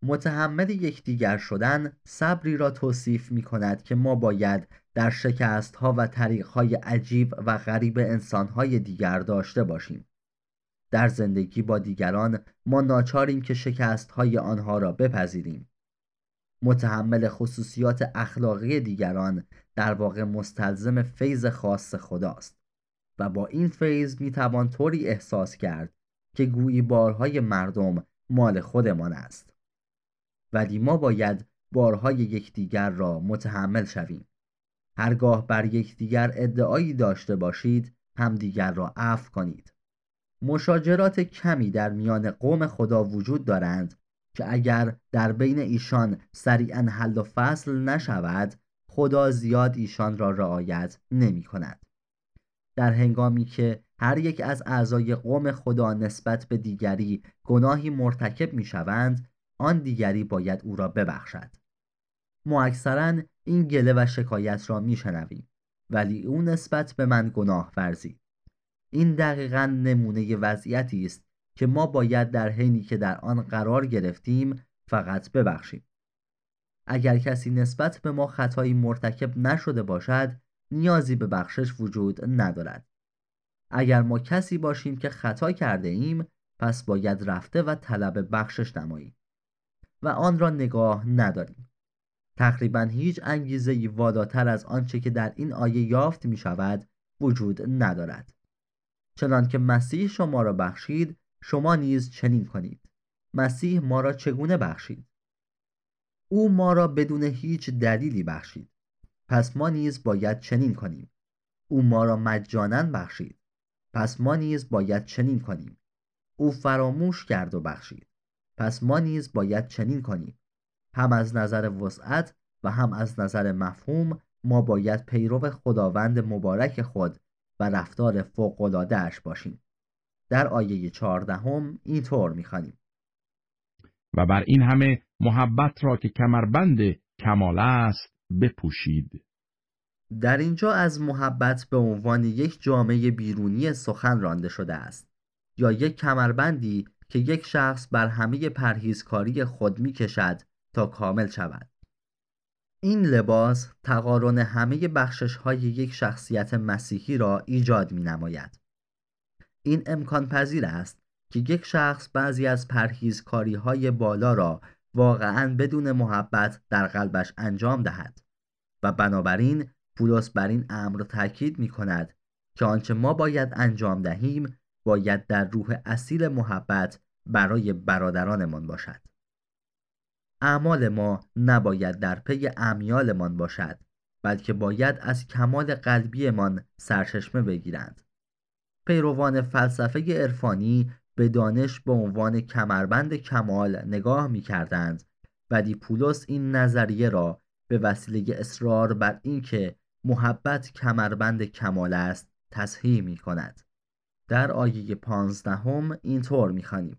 متحمل یکدیگر شدن صبری را توصیف می کند که ما باید در شکست‌ها و طریق‌های عجیب و غریب انسان‌های دیگر داشته باشیم. در زندگی با دیگران ما ناچاریم که شکست‌های آنها را بپذیریم. متحمل خصوصیات اخلاقی دیگران در واقع مستلزم فیض خاص خداست و با این فیض می توان طوری احساس کرد که گویی بارهای مردم مال خودمان است. ولی ما باید بارهای یکدیگر را متحمل شویم. هرگاه بر یکدیگر ادعایی داشته باشید، همدیگر را عفو کنید. مشاجرات کمی در میان قوم خدا وجود دارند که اگر در بین ایشان سریعا حل و فصل نشود، خدا زیاد ایشان را رعایت نمی کند. در هنگامی که هر یک از اعضای قوم خدا نسبت به دیگری گناهی مرتکب می شوند، آن دیگری باید او را ببخشد. ما اکثرا این گله و شکایت را می شنویم، ولی او نسبت به من گناه ورزید. این دقیقاً نمونه وضعیتی است که ما باید در حینی که در آن قرار گرفتیم فقط ببخشیم. اگر کسی نسبت به ما خطایی مرتکب نشده باشد، نیازی به بخشش وجود ندارد. اگر ما کسی باشیم که خطا کرده ایم، پس باید رفته و طلب بخشش نماییم و آن را نگاه نداریم. تقریباً هیچ انگیزه‌ای والاتر از آنچه که در این آیه یافت می شود وجود ندارد. چنان که مسیح شما را بخشید، شما نیز چنین کنید. مسیح ما را چگونه بخشید؟ او ما را بدون هیچ دلیلی بخشید. پس ما نیز باید چنین کنیم. او ما را مجاناً بخشید. پس ما نیز باید چنین کنیم. او فراموش کرد و بخشید. پس ما نیز باید چنین کنیم. هم از نظر وسعت و هم از نظر مفهوم ما باید پیرو خداوند مبارک خود و رفتار فوق‌العاده‌اش باشیم. در آیه 14 اینطور می‌خوانیم: و بر این همه محبت را که کمربند کمال است بپوشید. در اینجا از محبت به عنوان یک جامه بیرونی سخن رانده شده است، یا یک کمربندی که یک شخص بر همه پرهیزکاری خود می‌کشد تا کامل شود. این لباس تقارن همه بخشش‌های یک شخصیت مسیحی را ایجاد می‌نماید. این امکان پذیر است که یک شخص بعضی از پرهیزکاری‌های بالا را واقعاً بدون محبت در قلبش انجام دهد و بنابراین پولس بر این امر تاکید می‌کند که آنچه ما باید انجام دهیم باید در روح اصیل محبت برای برادرانمان باشد. اعمال ما نباید در پی امیالمان باشد، بلکه باید از کمال قلبیمان سرچشمه بگیرند. پیروان فلسفه عرفانی به دانش به عنوان کمربند کمال نگاه می‌کردند، ولی پولس این نظریه را به وسیله اصرار بر اینکه محبت کمربند کمال است تصحیح می‌کند. در آیه 15 اینطور می‌خوانیم: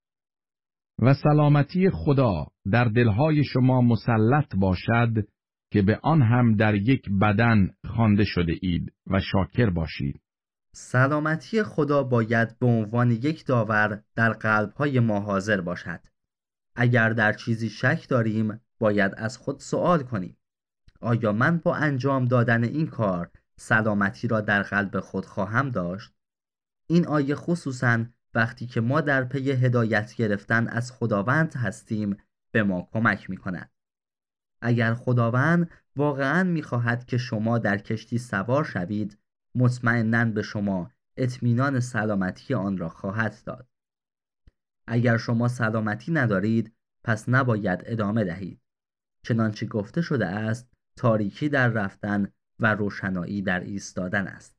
و سلامتی خدا در دلهای شما مسلط باشد که به آن هم در یک بدن خوانده شده اید و شاکر باشید. سلامتی خدا باید به عنوان یک داور در قلب‌های ما حاضر باشد. اگر در چیزی شک داریم باید از خود سوال کنیم: آیا من با انجام دادن این کار سلامتی را در قلب خود خواهم داشت؟ این آیه خصوصاً وقتی که ما در پی هدایت گرفتن از خداوند هستیم به ما کمک می‌کند. اگر خداوند واقعاً می‌خواهد که شما در کشتی سوار شوید، مطمئناً به شما اطمینان سلامتی آن را خواهد داد. اگر شما سلامتی ندارید، پس نباید ادامه دهید. چنانچه گفته شده است، تاریکی در رفتن و روشنایی در ایستادن است.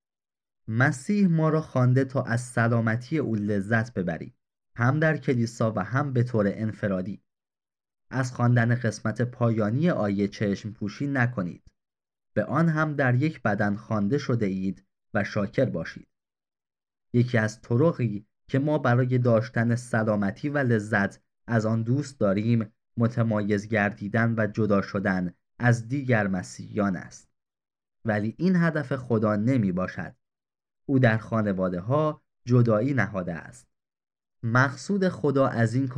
مسیح ما را خوانده تا از سلامتی او لذت ببریم، هم در کلیسا و هم به طور انفرادی. از خواندن قسمت پایانی آیه چشم پوشی نکنید. به آن هم در یک بدن خوانده شده اید و شاکر باشید. یکی از طرقی که ما برای داشتن سلامتی و لذت از آن دوست داریم متمایز گردیدن و جدا شدن از دیگر مسیحیان است. ولی این هدف خدا نمی باشد. او در خانواده ها جدایی نهاده است. مقصود خدا از این